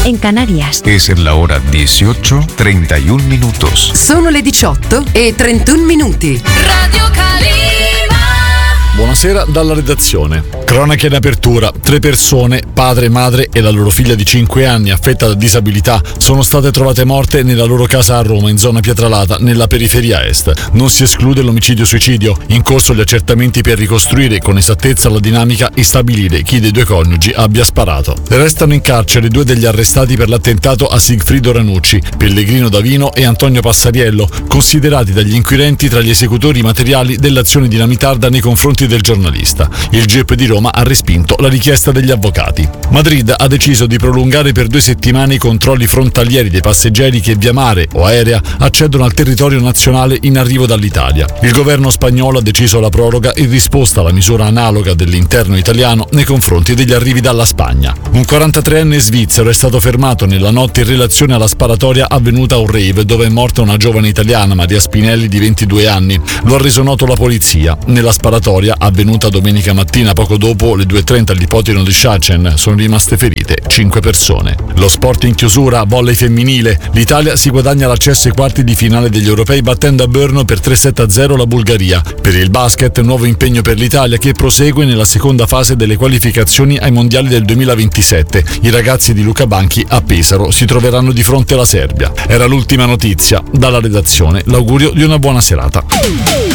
en Canarias. Es la hora 18:31 minutos. Sono le 18:31. Radio Calima. Buonasera dalla redazione. Cronache in apertura. 3 persone, padre, madre e la loro figlia di 5 anni affetta da disabilità, sono state trovate morte nella loro casa a Roma, in zona Pietralata, nella periferia est. Non si esclude l'omicidio-suicidio. In corso gli accertamenti per ricostruire con esattezza la dinamica e stabilire chi dei 2 coniugi abbia sparato. Restano in carcere 2 degli arrestati per l'attentato a Sigfrido Ranucci, Pellegrino Davino e Antonio Passariello, considerati dagli inquirenti tra gli esecutori materiali dell'azione dinamitarda nei confronti del giornalista. Il GIP di Roma ha respinto la richiesta degli avvocati. Madrid ha deciso di prolungare per 2 settimane i controlli frontalieri dei passeggeri che via mare o aerea accedono al territorio nazionale in arrivo dall'Italia. Il governo spagnolo ha deciso la proroga in risposta alla misura analoga dell'interno italiano nei confronti degli arrivi dalla Spagna. Un 43enne svizzero è stato fermato nella notte in relazione alla sparatoria avvenuta a un rave dove è morta una giovane italiana, Maria Spinelli, di 22 anni. Lo ha reso noto la polizia. Nella sparatoria, avvenuta domenica mattina poco dopo le 2:30 all'ipoteno di Schachen, sono rimaste ferite 5 persone. Lo sport in chiusura, volley femminile. L'Italia si guadagna l'accesso ai quarti di finale degli europei battendo a Brno per 3-7-0 la Bulgaria. Per il basket, nuovo impegno per l'Italia che prosegue nella seconda fase delle qualificazioni ai mondiali del 2027. I ragazzi di Luca Banchi a Pesaro si troveranno di fronte alla Serbia. Era l'ultima notizia. Dalla redazione l'augurio di una buona serata.